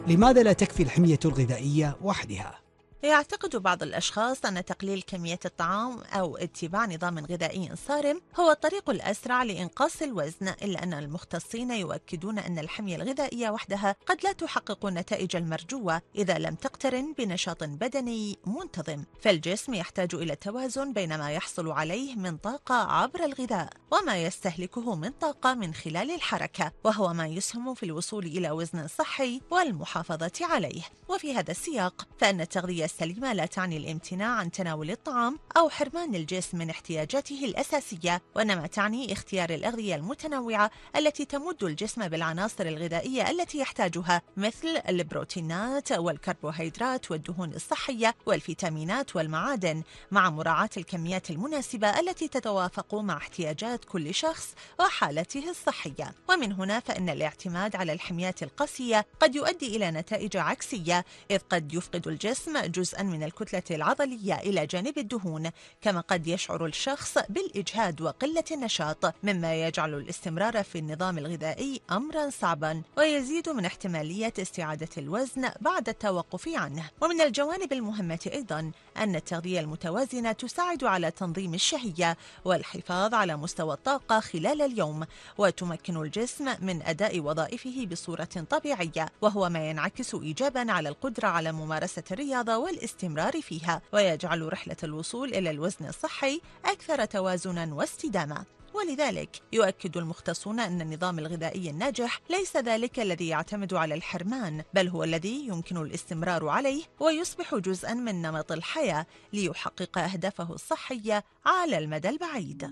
لماذا لا تكفي الحمية الغذائية وحدها؟ يعتقد بعض الأشخاص أن تقليل كمية الطعام أو اتباع نظام غذائي صارم هو الطريق الأسرع لإنقاص الوزن، إلا أن المختصين يؤكدون أن الحمية الغذائية وحدها قد لا تحقق النتائج المرجوة إذا لم تقترن بنشاط بدني منتظم. فالجسم يحتاج إلى التوازن بين ما يحصل عليه من طاقة عبر الغذاء وما يستهلكه من طاقة من خلال الحركة، وهو ما يسهم في الوصول إلى وزن صحي والمحافظة عليه. وفي هذا السياق فإن التغذية السليمة لا تعني الامتناع عن تناول الطعام أو حرمان الجسم من احتياجاته الأساسية، وإنما تعني اختيار الأغذية المتنوعة التي تمد الجسم بالعناصر الغذائية التي يحتاجها، مثل البروتينات والكربوهيدرات والدهون الصحية والفيتامينات والمعادن، مع مراعاة الكميات المناسبة التي تتوافق مع احتياجات كل شخص وحالته الصحية. ومن هنا فإن الاعتماد على الحميات القاسية قد يؤدي إلى نتائج عكسية، إذ قد يفقد الجسم جزءا من الكتلة العضلية إلى جانب الدهون، كما قد يشعر الشخص بالإجهاد وقلة النشاط، مما يجعل الاستمرار في النظام الغذائي أمرا صعبا ويزيد من احتمالية استعادة الوزن بعد التوقف عنه. ومن الجوانب المهمة أيضا أن التغذية المتوازنة تساعد على تنظيم الشهية والحفاظ على مستوى الطاقة خلال اليوم، وتمكن الجسم من أداء وظائفه بصورة طبيعية، وهو ما ينعكس إيجابا على القدرة على ممارسة الرياضة والاستمرار فيها، ويجعل رحلة الوصول إلى الوزن الصحي أكثر توازنا واستدامة. ولذلك يؤكد المختصون أن النظام الغذائي الناجح ليس ذلك الذي يعتمد على الحرمان، بل هو الذي يمكن الاستمرار عليه ويصبح جزءا من نمط الحياة ليحقق أهدافه الصحية على المدى البعيد.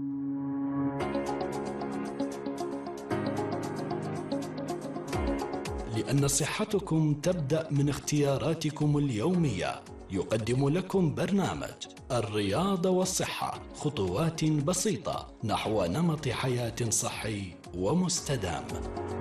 لأن صحتكم تبدأ من اختياراتكم اليومية، يقدم لكم برنامج الرياضة والصحة خطوات بسيطة نحو نمط حياة صحي ومستدام.